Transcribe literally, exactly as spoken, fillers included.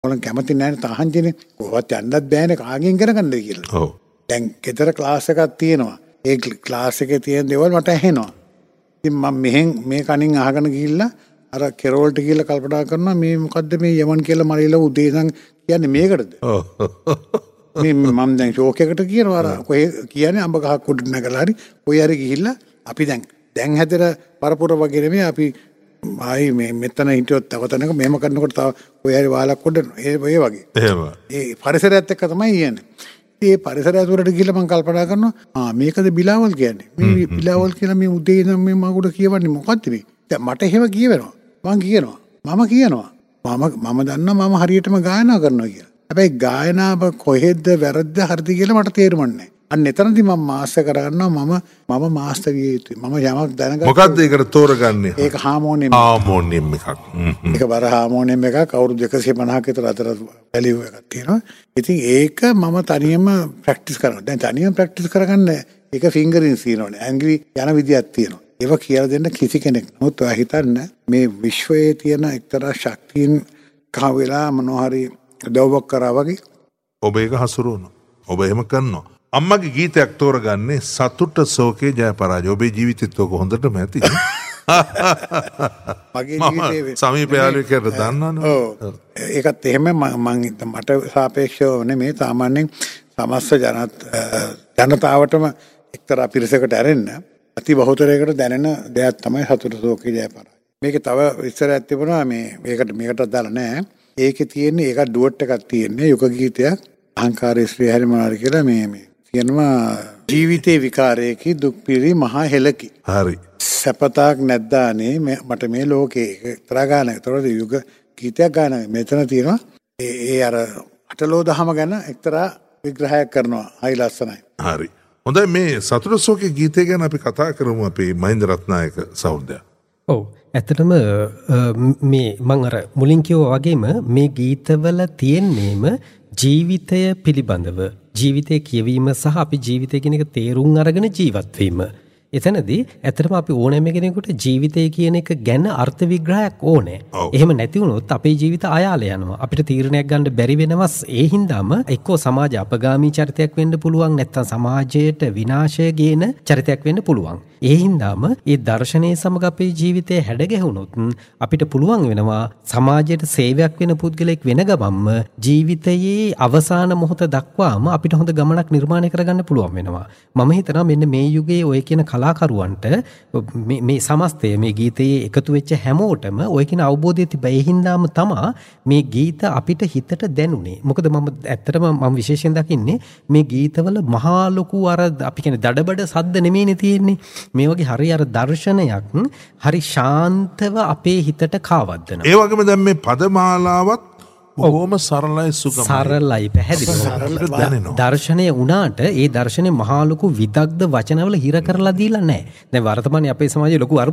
ඔයගොල්ලෝ කැමති නැහැ තහංචිනේ. කොහොමවත් යන්නත් බෑනේ කාගෙන් කරගන්නද කියලා. ඔව්. දැන් ගෙදර ක්ලාස් එකක් තියෙනවා. ඒ ක්ලාස් එකේ තියෙන දේවල් මට ඇහෙනවා. ඉතින් මම මෙහෙන් මේ කණින් අහගෙන ගිහිල්ලා අර කෙරෝල්ට කියලා කල්පනා කරනවා මේ මොකද්ද මේ යමන් කියලා මරිලා උදේ ඉඳන් කියන්නේ මේකටද? ඔව්. මේ මම දැන් ෂෝක් එකට කියනවා අර කොහේ කියන්නේ අඹ ගහක් උඩ නැගලා හරි කොහේ හරි ගිහිල්ලා අපි දැන් දැන් හැදෙන පරපුර වගේ නෙමෙයි අපි ආයි මේ මෙතන හිටියොත් තව තැනක මෙහෙම කරනකොට තව කොහේ හරි වාලක් උඩ ඒ ඒ වගේ. එහෙම. ඒ පරිසරයත් එක්ක තමයි යන්නේ. ඒ පරිසරය ඇතුළට ගිහිල්ලා මම කල්පනා කරනවා ආ මේකද බිලාවල් කියන්නේ. මේ බිලාවල් කියලා මේ උදේ ඉඳන් මේ මගුඩ කියවන්නේ මොකක්ද මේ? දැන් මට එහෙම කියවෙනවා. මම කියනවා. මම කියනවා. මම මම දන්නවා මම හරියටම ගායනා කරනවා කියලා. හැබැයි ගායනාව කොහෙද වැරද්ද හරිද කියලා මට තේරුම් නැහැ. අන්න එතනදී මම මාස්ටර් කරගන්නවා මම මම මාස්ටර් විය යුතුයි. මම යමක් දැනගත්තා. මොකද්ද ඒකට තෝරගන්නේ? ඒක හාමෝනියම්. හාමෝනියම් එකක්. ඒක බර හාමෝනියම් එකක් අවුරුදු එකසිය පනහක විතර අතර වැලියු එකක් තියෙනවා. ඉතින් ඒක මම තනියම ප්‍රැක්ටිස් කරනවා. දැන් තනියම ප්‍රැක්ටිස් කරගන්න ඒක ෆින්ගරින්ස් තියෙනවානේ. ඇඟිලි යන විදියක් තියෙනවා. ඒව කියලා දෙන්න කිසි කෙනෙක්. නමුත් ඔයා හිතන්න මේ විශ්වයේ තියෙන එක්තරා ශක්තියින් කහ වෙලා මොනවා හරි දවවක් කරා වගේ ඔබ ඒක හසුරුවනවා. ඔබ එහෙම කරනවා. අම්මගේ ගීතයක් තෝරගන්නේ සතුට සෝකේ ජය පරාජය. ඔබේ ජීවිතෙත් ඔක හොඳටම ඇති. මගේ ජීවිතේ සමීප යාළුවෙක් දන්නවනේ. ඔව්. ඒකත් එහෙම මම මට සාපේක්ෂව නෙමෙයි සාමාන්‍යයෙන් සමස්ත ජනත් ජනතාවටම එක්තරා පිරිසකට ඇරෙන්න අති බහුතරයකට දැනෙන දෙයක් තමයි සතුට සෝකේ ජය පරාජය. මේකේ තව විස්තරයක් තිබුණා මේ මේකට මේකටත් දාලා නැහැ. ඒකේ තියෙන්නේ ඒක ඩුවට් එකක් තියෙන්නේ යුග ගීතයක් අහංකාරී ශ්‍රී හරි මොනාරි කියලා මේ මේ කියනවා ජීවිතේ විකාරයේකි දුක් පිරි මහා හෙලකි. හරි. සපතාක් නැද්දානේ මට මේ ලෝකේ එක්තරා ගානක්. ඒතකොට යුග ගීතයක් ගාන මෙතන තියෙනවා. ඒ ඒ අර අටලෝ දහම ගැන එක්තරා විග්‍රහයක් කරනවා. හරි ලස්සනයි. හරි. හොඳයි මේ සතුට සෝකේ ගීතය ගැන අපි කතා කරමු අපේ මහින්ද රත්නායක සහෝදරයා. ඔව්. ඇත්තටම මේ මම අර මුලින් කිව්වා වගේම මේ ගීතවල තියෙන්නේම ජීවිතය පිළිබඳව ජීවිතය කියවීම සහ අපි ජීවිතය කියන එක තේරුම් අරගෙන ජීවත් වීම. එතනදී ඇත්තටම අපි ඕනෑම කෙනෙකුට ජීවිතය කියන එක ගැන අර්ථ විග්‍රහයක් ඕනේ. එහෙම නැති වුණොත් අපේ ජීවිත අයාල යනවා. අපිට තීරණයක් ගන්න බැරි වෙනවස් ඒ හින්දාම එක්කෝ සමාජ අපගාමී චරිතයක් වෙන්න පුළුවන් නැත්නම් සමාජයට විනාශය ගේන චරිතයක් වෙන්න පුළුවන්. ඒ හින්දාම ඒ දර්ශනයේ සමග අපේ ජීවිතය හැඩ ගැහුණොත් අපිට පුළුවන් වෙනවා සමාජයට සේවයක් වෙන පුද්ගලෙක් වෙන ගමන්ම ජීවිතයේ අවසාන මොහොත දක්වාම අපිට හොඳ ගමනක් නිර්මාණය කරගන්න පුළුවන් වෙනවා. මම හිතනවා මෙන්න මේ යුගයේ ඔය කියන කලාකරුවන්ට මේ සමස්තය මේ ගීතයේ එකතු වෙච්ච හැමෝටම ඔය කියන අවබෝධය තිබ්බා. ඒ හින්දාම තමයි මේ ගීත අපිට හිතට දැනුනේ. මොකද මම ඇත්තටම මම විශේෂයෙන් දකින්නේ මේ ගීතවල මහා ලොකු අර අපි කියන්නේ දඩබඩ සද්ද නෙමෙයිනේ තියෙන්නේ. මේ වගේ හරි අර දර්ශනයක් හරි ශාන්තව අපේ හිතට කාවද්දනවා. ඒ වගේම දැන් මේ පදමාලාවත් බොහොම සරලයි සුගමයි. සරලයි පැහැදිලිව. දර්ශනය වුණාට ඒ දර්ශනේ මහා ලොකු විදග්ධ වචනවල හිර කරලා දීලා නැහැ. දැන් වර්තමානයේ අපේ සමාජයේ ලොකු